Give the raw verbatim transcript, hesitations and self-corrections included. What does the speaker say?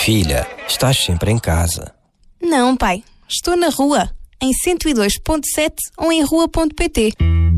Filha, estás sempre em casa. Não, pai. Estou na rua, em cento e dois ponto sete ou em rua ponto pt.